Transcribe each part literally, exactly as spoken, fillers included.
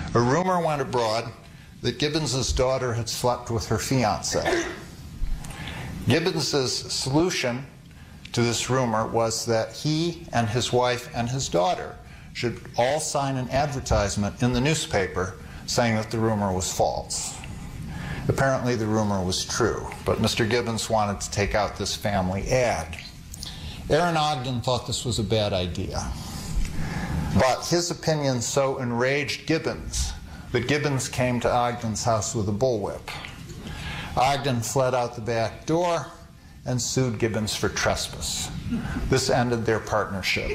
A rumor went abroad that Gibbons's daughter had slept with her fiancé. Gibbons's solution to this rumor was that he and his wife and his daughter should all sign an advertisement in the newspaper saying that the rumor was false. Apparently the rumor was true, but Mister Gibbons wanted to take out this family ad. Aaron Ogden thought this was a bad idea, but his opinion so enraged Gibbons that Gibbons came to Ogden's house with a bullwhip. Ogden fled out the back door and sued Gibbons for trespass. This ended their partnership.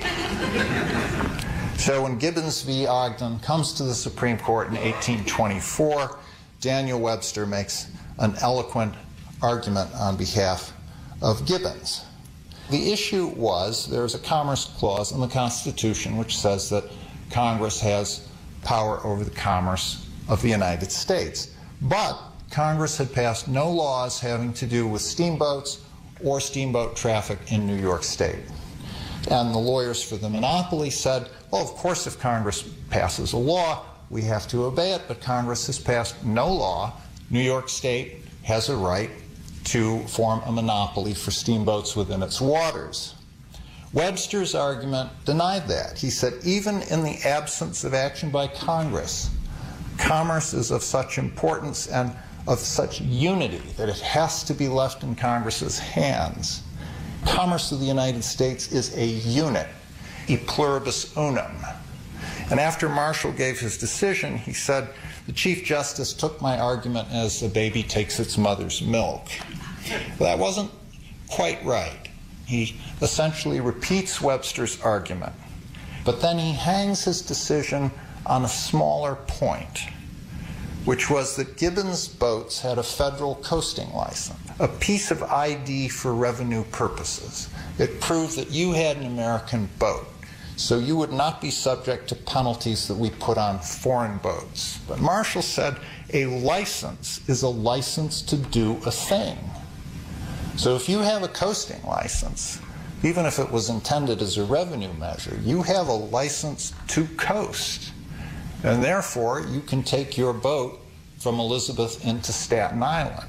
So when Gibbons v. Ogden comes to the Supreme Court in eighteen twenty-four, Daniel Webster makes an eloquent argument on behalf of Gibbons. The issue was there's a Commerce Clause in the Constitution which says that Congress has power over the commerce of the United States. But Congress had passed no laws having to do with steamboats or steamboat traffic in New York State. And the lawyers for the monopoly said, well, of course, if Congress passes a law, we have to obey it, but Congress has passed no law. New York State has a right to form a monopoly for steamboats within its waters. Webster's argument denied that. He said, even in the absence of action by Congress, commerce is of such importance and of such unity that it has to be left in Congress's hands. Commerce of the United States is a unit, e pluribus unum. And after Marshall gave his decision, he said, the Chief Justice took my argument as a baby takes its mother's milk. Well, that wasn't quite right. He essentially repeats Webster's argument, but then he hangs his decision on a smaller point, which was that Gibbons boats had a federal coasting license, a piece of I D for revenue purposes. It proved that you had an American boat, so you would not be subject to penalties that we put on foreign boats. But Marshall said a license is a license to do a thing. So if you have a coasting license, even if it was intended as a revenue measure, you have a license to coast. And therefore, you can take your boat from Elizabeth into Staten Island.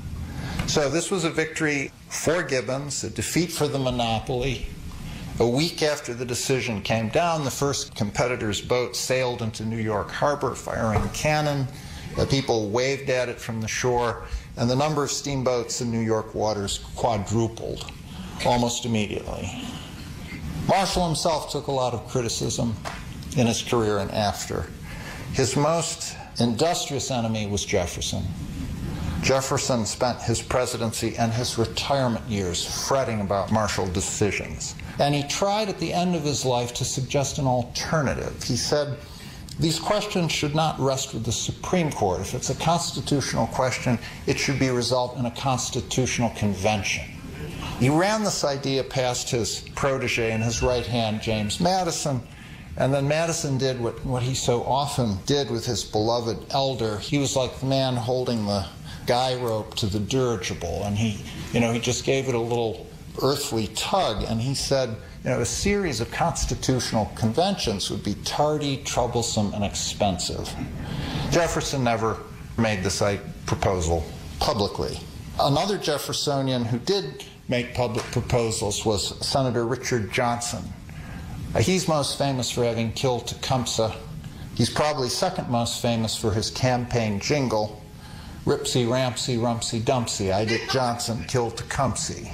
So this was a victory for Gibbons, a defeat for the monopoly. A week after the decision came down, the first competitor's boat sailed into New York Harbor, firing cannon. The people waved at it from the shore, and the number of steamboats in New York waters quadrupled almost immediately. Marshall himself took a lot of criticism in his career and after. His most industrious enemy was Jefferson. Jefferson spent his presidency and his retirement years fretting about Marshall decisions. And he tried at the end of his life to suggest an alternative. He said, these questions should not rest with the Supreme Court. If it's a constitutional question, it should be resolved in a constitutional convention. He ran this idea past his protege and his right hand, James Madison, and then Madison did what, what he so often did with his beloved elder. He was like the man holding the guy rope to the dirigible, and he, you know, he just gave it a little earthly tug, and he said, you know, a series of constitutional conventions would be tardy, troublesome, and expensive. Jefferson never made this proposal publicly. Another Jeffersonian who did make public proposals was Senator Richard Johnson. Uh, he's most famous for having killed Tecumseh. He's probably second most famous for his campaign jingle, Ripsy, Rampsy, Rumpsy, Dumpsy, I, Dick Johnson, killed Tecumseh.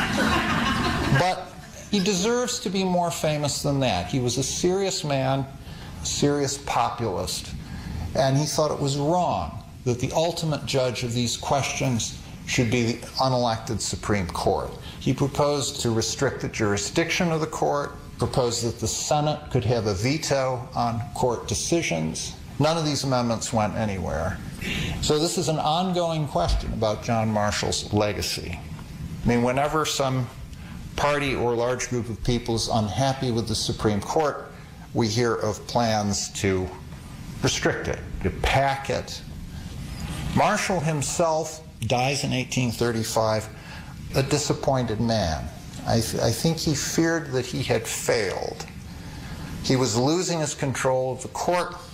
But he deserves to be more famous than that. He was a serious man, a serious populist, and he thought it was wrong that the ultimate judge of these questions should be the unelected Supreme Court. He proposed to restrict the jurisdiction of the court, proposed that the Senate could have a veto on court decisions. None of these amendments went anywhere. So this is an ongoing question about John Marshall's legacy. I mean, whenever some party or large group of people is unhappy with the Supreme Court, we hear of plans to restrict it, to pack it. Marshall himself dies in eighteen thirty-five, a disappointed man. I, th I think he feared that he had failed. He was losing his control of the court.